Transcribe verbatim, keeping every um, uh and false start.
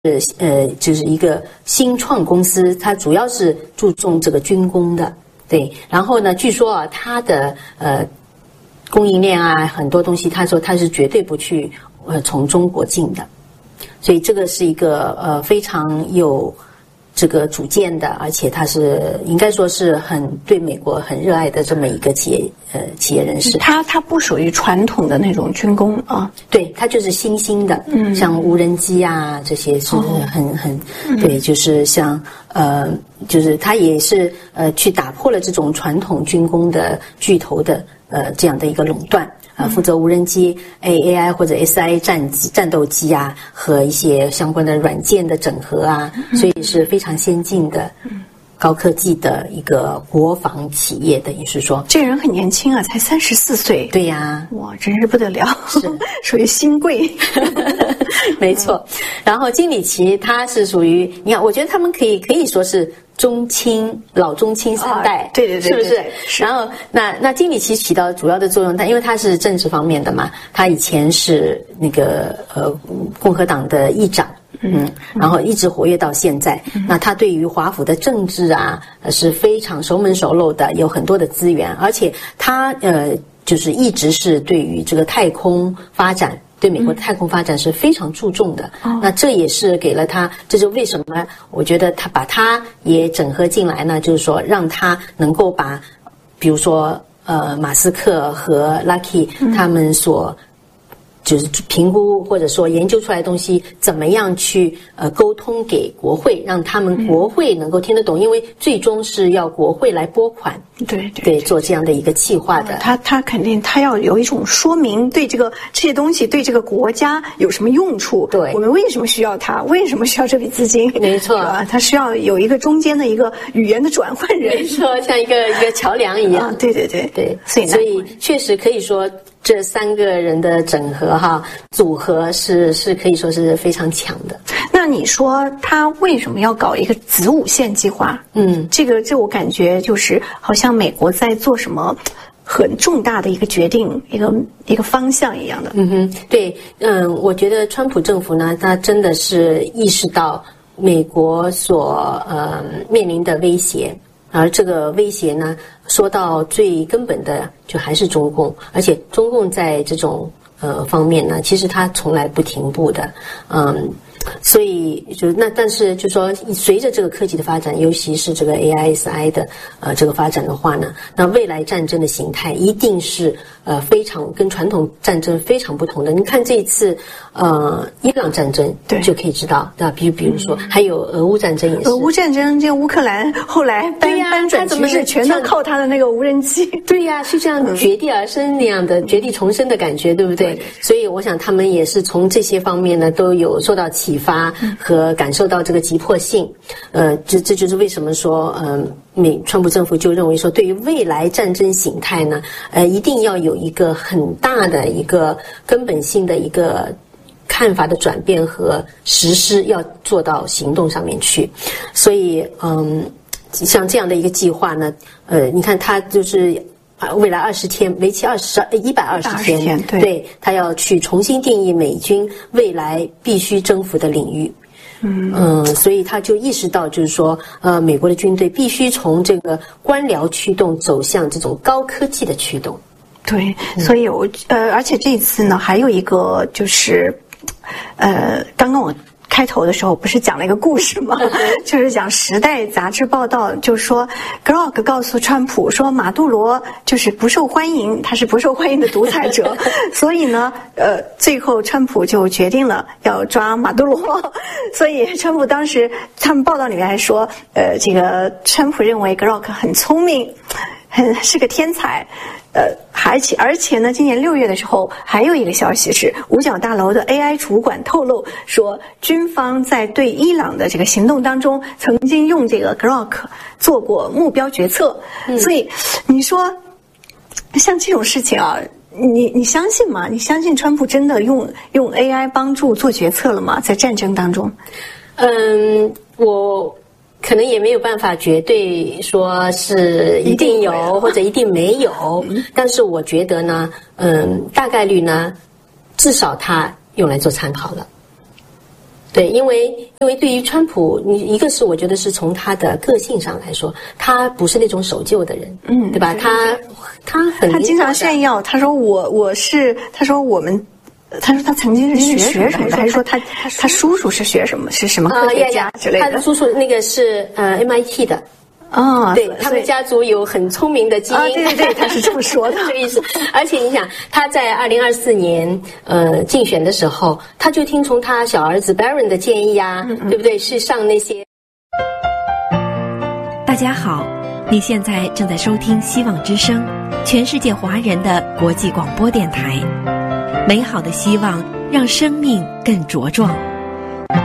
呃，就是一个新创公司，它主要是注重这个军工的，对。然后呢，据说啊，它的呃供应链啊，很多东西，他说他是绝对不去呃从中国进的，所以这个是一个呃非常有这个主见的，而且他是应该说是很对美国很热爱的这么一个企业呃企业人士。 他他不属于传统的那种军工啊， 对，他就是新兴的，嗯，像无人机啊这些是很、哦、很对，就是像呃，就是他也是呃去打破了这种传统军工的巨头的呃这样的一个垄断。啊，负责无人机、A A I 或者 S I 战机、战斗机啊，和一些相关的软件的整合啊，所以是非常先进的、高科技的一个国防企业。等于是说， 这人很年轻啊，才三十四岁。 对呀， 哇，真是不得了， 是属于新贵。 没错。然后金里奇他是属于，你看，我觉得他们可以可以说是中青老中青三代， 哦、对对对， 是不是？ 对对对是然后那那金里奇起到主要的作用，他因为他是政治方面的嘛，他以前是那个呃共和党的议长。嗯，然后一直活跃到现在。嗯、那他对于华府的政治啊是非常熟门熟路的，有很多的资源，而且他呃就是一直是对于这个太空发展。对美国的太空发展是非常注重的，嗯、那这也是给了他，这就为什么我觉得他把他也整合进来呢？就是说让他能够把，比如说呃马斯克和 Lucky 他们所。就是评估或者说研究出来的东西，怎么样去呃沟通给国会，让他们国会能够听得懂，因为最终是要国会来拨款， 对对对，做这样的一个计划的。 他他肯定他要有一种说明，对这个这些东西对这个国家有什么用处？ 对， 我们为什么需要它？为什么需要这笔资金？ 没错， 啊，他需要有一个中间的一个语言的转换人， 没错，像一个一个桥梁一样。 啊、对对对对， 所以所以确实可以说。这三个人的整合哈组合是是可以说是非常强的。 那你说他为什么要搞一个子午线计划？嗯，这个这我感觉就是好像美国在做什么很重大的一个决定，一个一个方向一样的。 嗯哼，对，嗯，我觉得川普政府呢，他真的是意识到美国所呃面临的威胁。而这个威胁呢，说到最根本的，就还是中共，而且中共在这种呃方面呢，其实它从来不停步的，嗯，所以就那但是就说随着这个科技的发展，尤其是这个 A I S I 的呃这个发展的话呢，那未来战争的形态一定是呃非常跟传统战争非常不同的。你看这一次呃伊朗战争就可以知道，对吧？比如比如说、嗯、还有俄乌战争也是。 俄乌战争，这乌克兰后来搬搬转局势，全都靠他的那个无人机。 对呀，是这样绝地而生那样的、嗯、绝地重生的感觉，对不对？对，所以我想他们也是从这些方面呢都有受到启发和感受到这个急迫性。呃，这这就是为什么说，嗯、呃，美川普政府就认为说，对于未来战争形态呢，呃，一定要有一个很大的一个根本性的一个看法的转变和实施，要做到行动上面去。所以，嗯，像这样的一个计划呢，呃，你看它就是啊，未来二十天，为期二十一百二十天， 对， 对，他要去重新定义美军未来必须征服的领域。嗯嗯，所以他就意识到，就是说，呃，美国的军队必须从这个官僚驱动走向这种高科技的驱动。 对，所以我呃，而且这一次呢，还有一个就是，呃，刚刚我开头的时候不是讲了一个故事吗？就是讲《时代》杂志报道，就是说 Grok 告诉川普说马杜罗就是不受欢迎，他是不受欢迎的独裁者，所以呢，呃，最后川普就决定了要抓马杜罗。所以川普当时他们报道里面还说，呃，这个川普认为 Grok 很聪明，很是个天才。呃，而且而且呢，今年六月的时候，还有一个消息是，五角大楼的 A I 主管透露说，军方在对伊朗的这个行动当中，曾经用这个 Grok 做过目标决策。嗯、所以你说，像这种事情啊，你你相信吗？你相信川普真的用用 A I 帮助做决策了吗？在战争当中？ 嗯，我。可能也没有办法绝对说是一定有或者一定没有，但是我觉得呢，嗯，大概率呢，至少他用来做参考了。 对，因为因为对于川普，你一个是我觉得是从他的个性上来说，他不是那种守旧的人，嗯，对吧？对他他很他经常炫耀，他说我我是，他说我们。他说他曾经是学什么的，还是说他他叔叔是学什么，是什么科学家之类的？ 他的叔叔那个是呃 M I T 的。 哦， 对，他们家族有很聪明的基因。 啊，对对对，他是这么说的， 这个意思。而且你想，他在二零二四年呃竞选的时候，他就听从他小儿子 Barron 的建议啊，嗯嗯对不对？是上那些。 大家好，你现在正在收听希望之声，全世界华人的国际广播电台。美好的希望，让生命更茁壮。